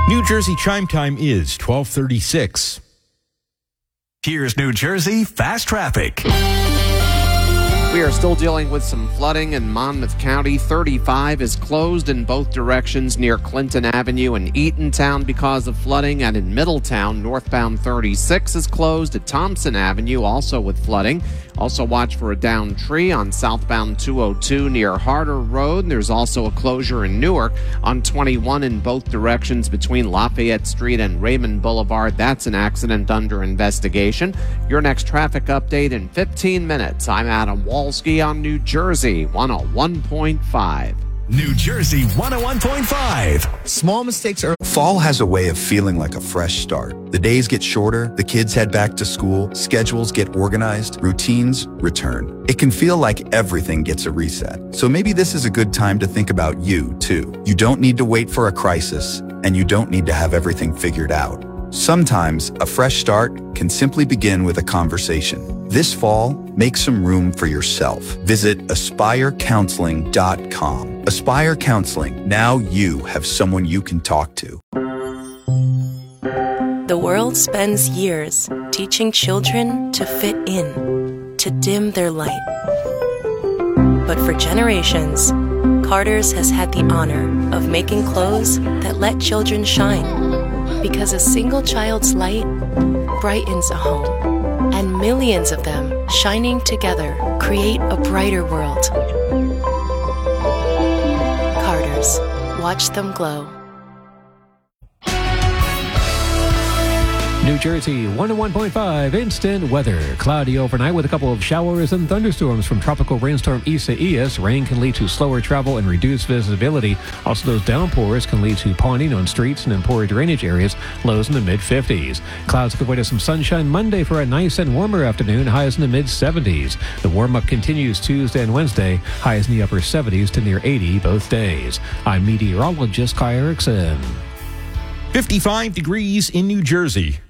New Jersey chime time is 12:36. Here's New Jersey Fast Traffic. We are still dealing with some flooding in Monmouth County. 35 is closed in both directions near Clinton Avenue and Eatontown because of flooding. And in Middletown, northbound 36 is closed at Thompson Avenue, also with flooding. Also watch for a downed tree on southbound 202 near Harder Road. There's also a closure in Newark on 21 in both directions between Lafayette Street and Raymond Boulevard. That's an accident under investigation. Your next traffic update in 15 minutes. I'm Adam Walski on New Jersey 101.5. New Jersey 101.5. Small mistakes are... Fall has a way of feeling like a fresh start. The days get shorter, the kids head back to school, schedules get organized, routines return. It can feel like everything gets a reset. So maybe this is a good time to think about you, too. You don't need to wait for a crisis, and you don't need to have everything figured out. Sometimes a fresh start can simply begin with a conversation. This fall, make some room for yourself. Visit AspireCounseling.com. Aspire Counseling. Now you have someone you can talk to. The world spends years teaching children to fit in, to dim their light. But for generations, Carter's has had the honor of making clothes that let children shine. Because a single child's light brightens a home, and millions of them shining together create a brighter world. Carter's. Watch them glow. New Jersey 101.5 instant weather. Cloudy overnight with a couple of showers and thunderstorms from tropical rainstorm Isaias. Rain can lead to slower travel and reduced visibility. Also, those downpours can lead to ponding on streets and in poor drainage areas. Lows in the mid-50s. Clouds give way to some sunshine Monday for a nice and warmer afternoon. Highs in the mid-70s. The warm-up continues Tuesday and Wednesday. Highs in the upper 70s to near 80 both days. I'm meteorologist Kai Erickson. 55 degrees in New Jersey.